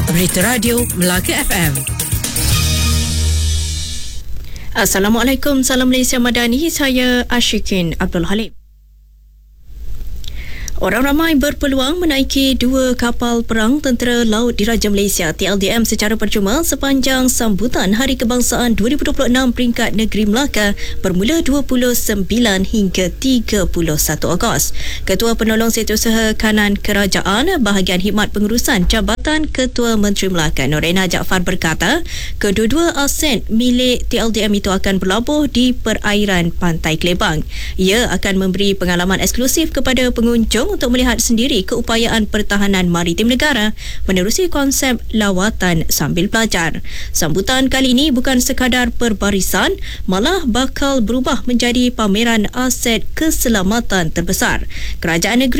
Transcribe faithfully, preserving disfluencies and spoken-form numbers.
Berita Radio Melaka F M. Assalamualaikum, salam Malaysia Madani. Saya Ashikin Abdul Halim. Orang ramai berpeluang menaiki dua kapal perang Tentera Laut Diraja Malaysia T L D M secara percuma sepanjang sambutan Hari Kebangsaan dua ribu dua puluh enam peringkat negeri Melaka bermula dua puluh sembilan hingga tiga puluh satu Ogos. Ketua Penolong Setiausaha Kanan Kerajaan Bahagian Khidmat Pengurusan Jabatan Ketua Menteri Melaka Norena Jaafar berkata, kedua-dua aset milik T L D M itu akan berlabuh di perairan Pantai Kelebang. Ia akan memberi pengalaman eksklusif kepada pengunjung untuk melihat sendiri keupayaan pertahanan maritim negara menerusi konsep lawatan sambil belajar. Sambutan kali ini bukan sekadar perbarisan, malah bakal berubah menjadi pameran aset keselamatan terbesar. Kerajaan negeri